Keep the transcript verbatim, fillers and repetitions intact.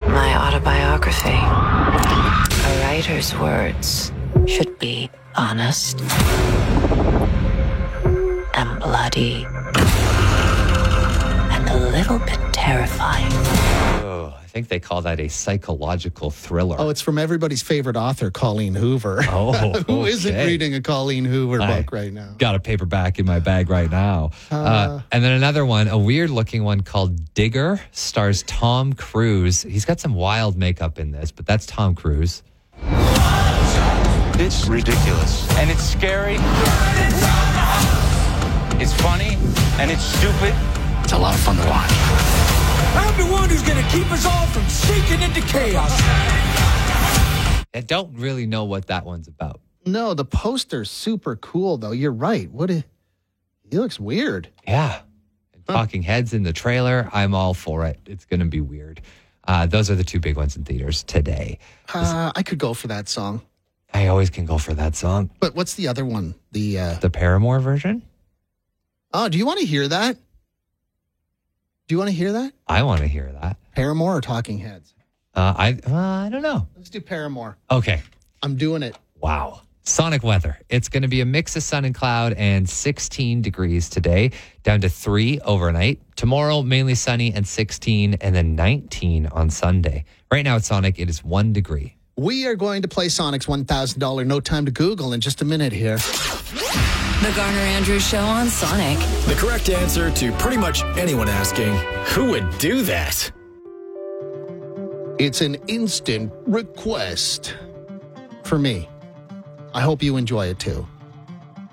My autobiography. A writer's words should be honest and bloody and a little bit terrifying. Oh, I think they call that a psychological thriller. Oh, it's from everybody's favorite author, Colleen Hoover. Oh, Who okay. isn't reading a Colleen Hoover I book right now? Got a paperback in my bag right now. Uh, Uh, and then another one, a weird looking one called Digger, stars Tom Cruise. He's got some wild makeup in this, but that's Tom Cruise. It's ridiculous. And it's scary. It's funny. And it's stupid. It's a lot of fun to watch. I'm the one who's going to keep us all from sinking into chaos. I don't really know what that one's about. No, the poster's super cool, though. You're right. What? A, he looks weird. Yeah. And Talking Heads in the trailer. I'm all for it. It's going to be weird. Uh, those are the two big ones in theaters today. Uh, I could go for that song. I always can go for that song. But what's the other one? The uh... The Paramore version? Oh, do you want to hear that? Do you want to hear that? I want to hear that. Paramore or Talking Heads? Uh, I uh, I don't know. Let's do Paramore. Okay. I'm doing it. Wow. Sonic weather. It's going to be a mix of sun and cloud and sixteen degrees today, down to three overnight. Tomorrow, mainly sunny and sixteen, and then nineteen on Sunday. Right now at Sonic, it is one degree. We are going to play Sonic's one thousand dollars No Time to Google in just a minute here. The Garner Andrews Show on Sonic. The correct answer to pretty much anyone asking, who would do that? It's an instant request for me. I hope you enjoy it too.